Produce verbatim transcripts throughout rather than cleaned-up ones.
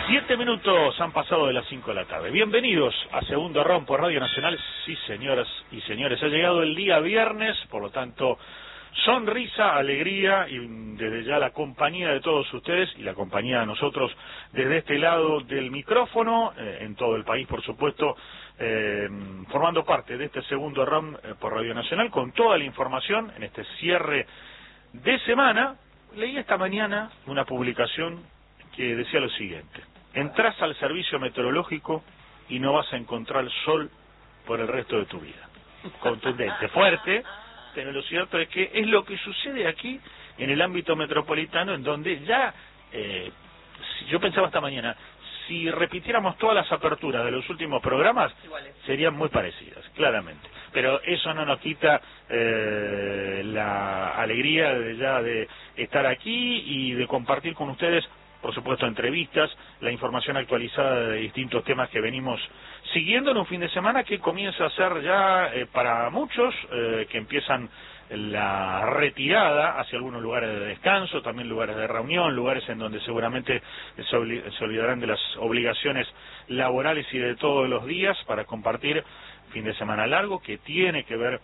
Siete minutos han pasado de las cinco de la tarde. Bienvenidos a Segundo Round por Radio Nacional. Sí, señoras y señores, ha llegado el día viernes, por lo tanto, sonrisa, alegría y desde ya la compañía de todos ustedes y la compañía de nosotros desde este lado del micrófono, eh, en todo el país, por supuesto, eh, formando parte de este Segundo Round eh, por Radio Nacional con toda la información en este cierre de semana. Leí esta mañana una publicación que decía lo siguiente: entrás al servicio meteorológico y no vas a encontrar sol por el resto de tu vida. Contundente, fuerte, pero lo cierto es que es lo que sucede aquí en el ámbito metropolitano, en donde ya, eh, yo pensaba esta mañana, si repitiéramos todas las aperturas de los últimos programas, serían muy parecidas, claramente. Pero eso no nos quita eh, la alegría de ya de estar aquí y de compartir con ustedes, por supuesto, entrevistas, la información actualizada de distintos temas que venimos siguiendo en un fin de semana que comienza a ser ya eh, para muchos, eh, que empiezan la retirada hacia algunos lugares de descanso, también lugares de reunión, lugares en donde seguramente se, obli se olvidarán de las obligaciones laborales y de todos los días para compartir fin de semana largo, que tiene que ver,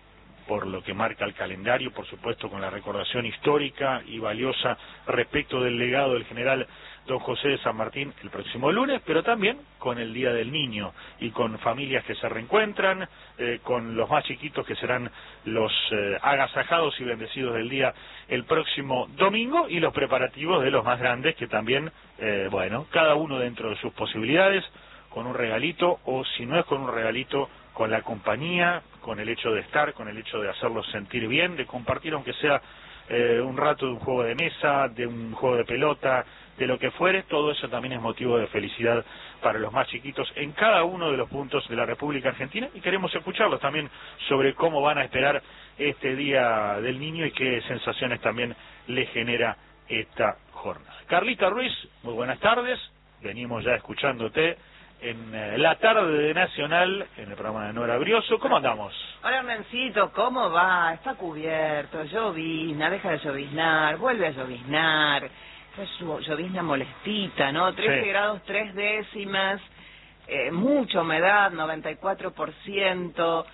por lo que marca el calendario, por supuesto, con la recordación histórica y valiosa respecto del legado del general don José de San Martín el próximo lunes, pero también con el Día del Niño y con familias que se reencuentran, eh, con los más chiquitos que serán los eh, agasajados y bendecidos del día el próximo domingo, y los preparativos de los más grandes que también, eh, bueno, cada uno dentro de sus posibilidades, con un regalito, o si no es con un regalito, con la compañía, con el hecho de estar, con el hecho de hacerlos sentir bien, de compartir aunque sea eh, un rato de un juego de mesa, de un juego de pelota, de lo que fuere. Todo eso también es motivo de felicidad para los más chiquitos en cada uno de los puntos de la República Argentina, y queremos escucharlos también sobre cómo van a esperar este Día del Niño y qué sensaciones también le genera esta jornada. Carlita Ruiz, muy buenas tardes, venimos ya escuchándote en eh, la tarde de Nacional, en el programa de Nora Brioso. ¿Cómo andamos? Hola, Hernancito, ¿cómo va? Está cubierto, llovizna, deja de lloviznar, vuelve a lloviznar, es llovizna molestita, ¿no? trece sí. grados, tres décimas, eh, mucha humedad, noventa y cuatro por ciento,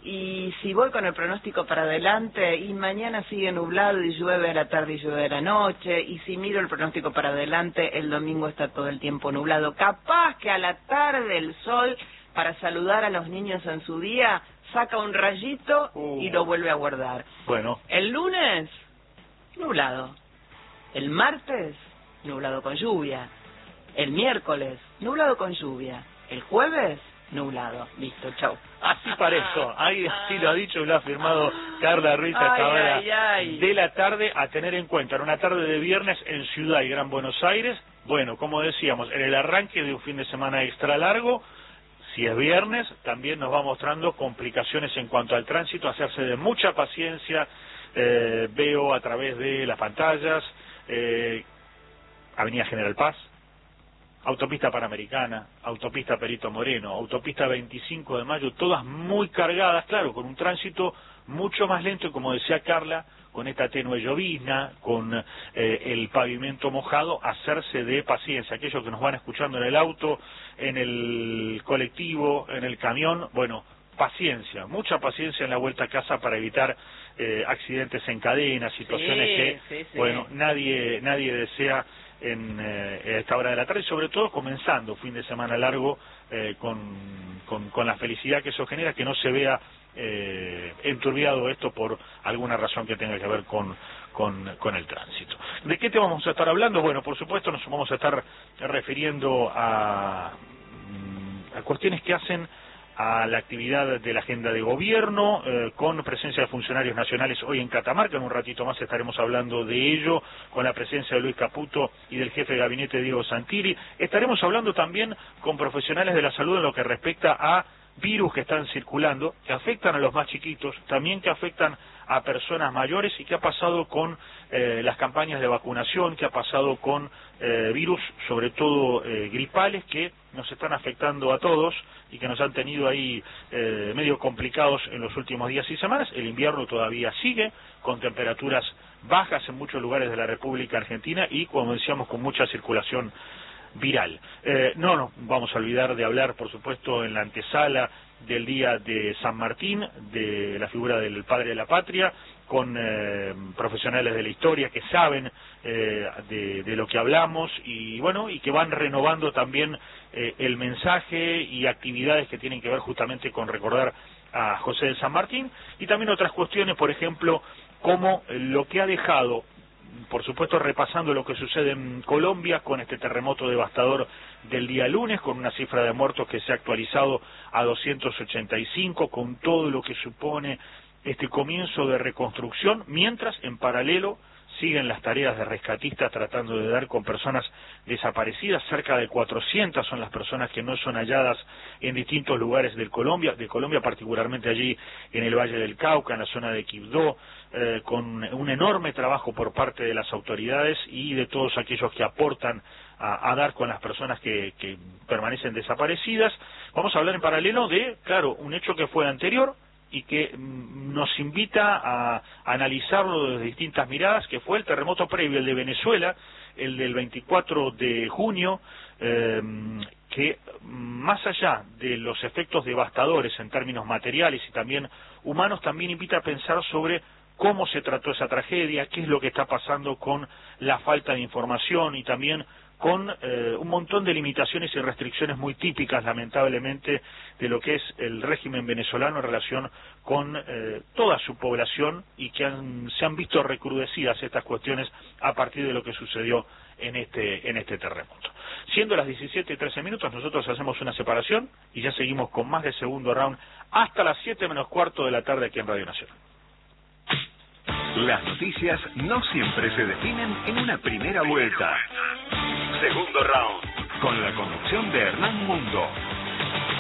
y si voy con el pronóstico para adelante, y mañana sigue nublado y llueve a la tarde y llueve a la noche, y si miro el pronóstico para adelante, el domingo está todo el tiempo nublado. Capaz que a la tarde el sol, para saludar a los niños en su día, saca un rayito uh, y lo vuelve a guardar. Bueno. El lunes, nublado. El martes, nublado con lluvia. El miércoles, nublado con lluvia. El jueves, nublado. Listo, chau. Así parezco, ahí sí lo ha dicho y lo ha afirmado Carla Ruiz a esta hora ay, ay. de la tarde, a tener en cuenta. En una tarde de viernes en Ciudad y Gran Buenos Aires, bueno, como decíamos, en el arranque de un fin de semana extra largo, si es viernes, también nos va mostrando complicaciones en cuanto al tránsito, hacerse de mucha paciencia. Eh, veo a través de las pantallas, eh, Avenida General Paz, Autopista Panamericana, Autopista Perito Moreno, Autopista veinticinco de mayo, todas muy cargadas, claro, con un tránsito mucho más lento, y como decía Carla, con esta tenue llovizna, con eh, el pavimento mojado, hacerse de paciencia. Aquellos que nos van escuchando en el auto, en el colectivo, en el camión, bueno, paciencia, mucha paciencia en la vuelta a casa para evitar eh, accidentes en cadena, situaciones sí, que, sí, sí. bueno, nadie, nadie desea en eh, esta hora de la tarde, y sobre todo comenzando fin de semana largo eh, con, con, con la felicidad que eso genera, que no se vea eh, enturbiado esto por alguna razón que tenga que ver con, con, con el tránsito. ¿De qué te vamos a estar hablando? Bueno, por supuesto nos vamos a estar refiriendo a, a cuestiones que hacen a la actividad de la agenda de gobierno, eh, con presencia de funcionarios nacionales hoy en Catamarca. En un ratito más estaremos hablando de ello, con la presencia de Luis Caputo y del jefe de gabinete Diego Santilli. Estaremos hablando también con profesionales de la salud en lo que respecta a virus que están circulando, que afectan a los más chiquitos, también que afectan a personas mayores, y qué ha pasado con eh, las campañas de vacunación, qué ha pasado con eh, virus, sobre todo eh, gripales, que nos están afectando a todos y que nos han tenido ahí eh, medio complicados en los últimos días y semanas. El invierno todavía sigue, con temperaturas bajas en muchos lugares de la República Argentina y, como decíamos, con mucha circulación viral. Eh, no nos vamos a olvidar de hablar, por supuesto, en la antesala del día de San Martín, de la figura del padre de la patria, con eh, profesionales de la historia que saben eh, de, de lo que hablamos y bueno, y que van renovando también eh, el mensaje y actividades que tienen que ver justamente con recordar a José de San Martín, y también otras cuestiones, por ejemplo, como lo que ha dejado, por supuesto repasando lo que sucede en Colombia con este terremoto devastador del día lunes, con una cifra de muertos que se ha actualizado a doscientos ochenta y cinco, con todo lo que supone este comienzo de reconstrucción, mientras en paralelo siguen las tareas de rescatistas tratando de dar con personas desaparecidas. Cerca de cuatrocientas son las personas que no son halladas en distintos lugares de Colombia, de Colombia particularmente allí en el Valle del Cauca, en la zona de Quibdó, eh, con un enorme trabajo por parte de las autoridades y de todos aquellos que aportan a, a dar con las personas que, que permanecen desaparecidas. Vamos a hablar en paralelo de, claro, un hecho que fue anterior y que nos invita a analizarlo desde distintas miradas, que fue el terremoto previo, el de Venezuela, el del veinticuatro de junio, eh, que más allá de los efectos devastadores en términos materiales y también humanos, también invita a pensar sobre cómo se trató esa tragedia, qué es lo que está pasando con la falta de información y también con eh, un montón de limitaciones y restricciones muy típicas, lamentablemente, de lo que es el régimen venezolano en relación con eh, toda su población y que han, se han visto recrudecidas estas cuestiones a partir de lo que sucedió en este, en este terremoto. Siendo las diecisiete y trece minutos, nosotros hacemos una separación y ya seguimos con más de segundo round hasta las siete menos cuarto de la tarde aquí en Radio Nacional. Las noticias no siempre se definen en una primera vuelta. Segundo round, con la conducción de Hernán Mundo.